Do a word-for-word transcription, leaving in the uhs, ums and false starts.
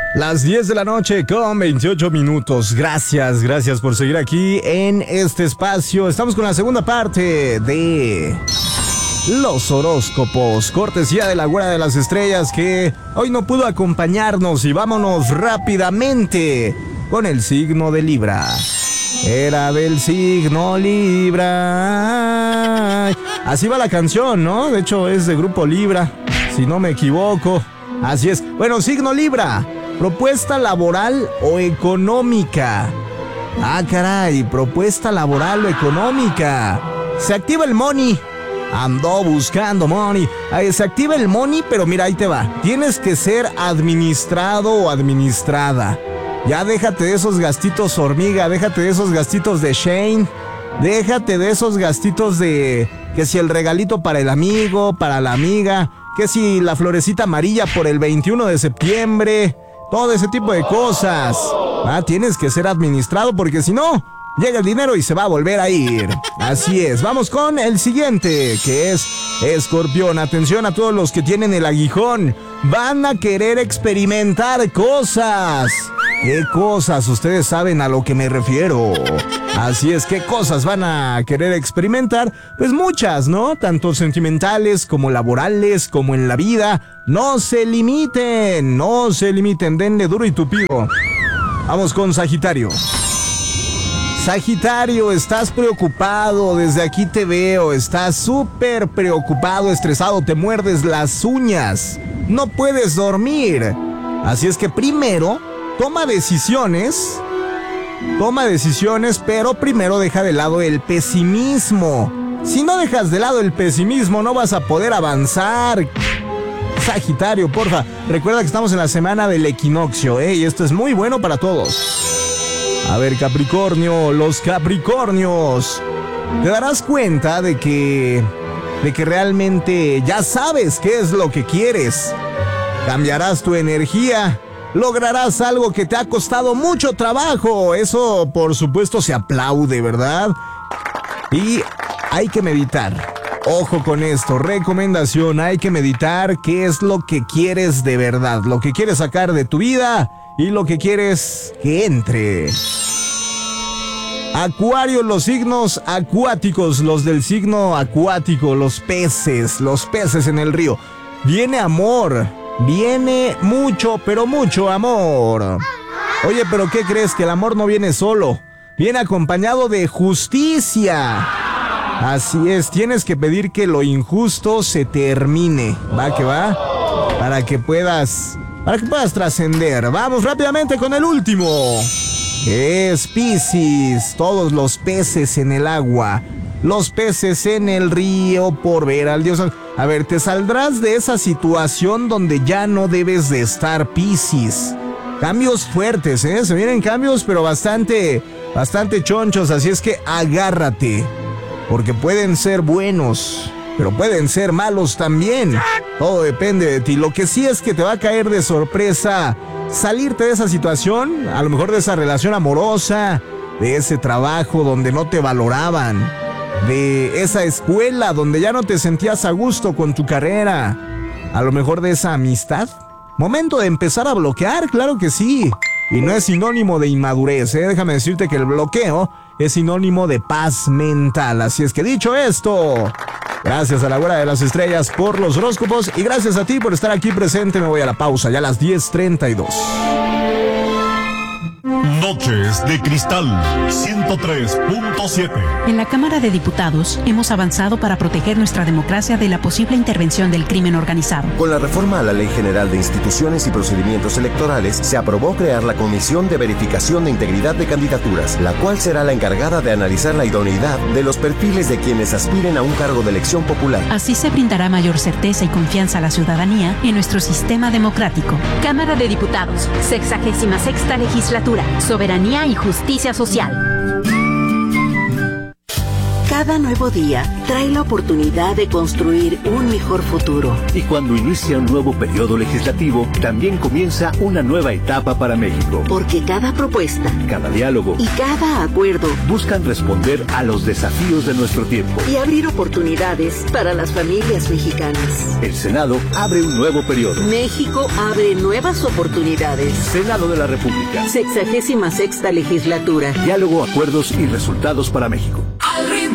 Las diez de la noche con veintiocho minutos. Gracias, gracias por seguir aquí en este espacio. Estamos con la segunda parte de los horóscopos, cortesía de la Güera de las Estrellas, que hoy no pudo acompañarnos. Y vámonos rápidamente con el signo de Libra. Era del signo Libra. Así va la canción, ¿no? De hecho es de Grupo Libra, si no me equivoco. Así es. Bueno, signo Libra. Propuesta laboral o económica. Ah, caray, propuesta laboral o económica. Se activa el money. Ando buscando money. Ahí se activa el money, pero mira, ahí te va. Tienes que ser administrado o administrada. Ya déjate de esos gastitos hormiga, déjate de esos gastitos de Shane, déjate de esos gastitos de que si el regalito para el amigo, para la amiga, que si la florecita amarilla por el veintiuno de septiembre... Todo ese tipo de cosas. Ah, tienes que ser administrado porque si no, llega el dinero y se va a volver a ir. Así es. Vamos con el siguiente, que es Escorpión. Atención a todos los que tienen el aguijón. Van a querer experimentar cosas. ¿Qué cosas? Ustedes saben a lo que me refiero. Así es, ¿qué cosas van a querer experimentar? Pues muchas, ¿no? Tanto sentimentales como laborales, como en la vida. No se limiten, no se limiten, denle duro y tupido. Vamos con Sagitario. Sagitario, estás preocupado, desde aquí te veo, estás súper preocupado, estresado, te muerdes las uñas, no puedes dormir. Así es que primero, toma decisiones, toma decisiones, pero primero deja de lado el pesimismo. Si no dejas de lado el pesimismo, no vas a poder avanzar. Sagitario, porfa, recuerda que estamos en la semana del equinoccio, ¿eh? Y esto es muy bueno para todos. A ver, Capricornio, los Capricornios. Te darás cuenta de que, de que realmente ya sabes qué es lo que quieres. Cambiarás tu energía. Lograrás algo que te ha costado mucho trabajo. Eso, por supuesto, se aplaude, ¿verdad? Y hay que meditar. Ojo con esto, recomendación, hay que meditar qué es lo que quieres de verdad, lo que quieres sacar de tu vida y lo que quieres que entre. Acuario, los signos acuáticos, los del signo acuático, los peces, los peces en el río. Viene amor, viene mucho, pero mucho amor. Oye, pero ¿qué crees? Que el amor no viene solo, viene acompañado de justicia. Así es, tienes que pedir que lo injusto se termine, va que va, para que puedas, para que puedas trascender. Vamos rápidamente con el último. Es Piscis, todos los peces en el agua, los peces en el río por ver al Dios. A ver, te saldrás de esa situación donde ya no debes de estar, Piscis. Cambios fuertes, ¿eh? Se vienen cambios, pero bastante, bastante chonchos, así es que agárrate. Porque pueden ser buenos, pero pueden ser malos también. Todo depende de ti. Lo que sí es que te va a caer de sorpresa salirte de esa situación, a lo mejor de esa relación amorosa, de ese trabajo donde no te valoraban, de esa escuela donde ya no te sentías a gusto con tu carrera, a lo mejor de esa amistad. Momento de empezar a bloquear, claro que sí. Y no es sinónimo de inmadurez, ¿eh? Déjame decirte que el bloqueo es sinónimo de paz mental. Así es que dicho esto, gracias a la Güera de las Estrellas por los horóscopos y gracias a ti por estar aquí presente. Me voy a la pausa, ya a las diez treinta y dos. Noches de Cristal ciento tres punto siete. En la Cámara de Diputados hemos avanzado para proteger nuestra democracia de la posible intervención del crimen organizado. Con la reforma a la Ley General de Instituciones y Procedimientos Electorales, se aprobó crear la Comisión de Verificación de Integridad de Candidaturas, la cual será la encargada de analizar la idoneidad de los perfiles de quienes aspiren a un cargo de elección popular. Así se brindará mayor certeza y confianza a la ciudadanía en nuestro sistema democrático. Cámara de Diputados, sexagésima sexta legislatura, soberanía y justicia social. Cada nuevo día trae la oportunidad de construir un mejor futuro. Y cuando inicia un nuevo periodo legislativo, también comienza una nueva etapa para México. Porque cada propuesta, cada diálogo y cada acuerdo buscan responder a los desafíos de nuestro tiempo y abrir oportunidades para las familias mexicanas. El Senado abre un nuevo periodo. México abre nuevas oportunidades. Senado de la República. Sexagésima sexta legislatura. Diálogo, acuerdos y resultados para México.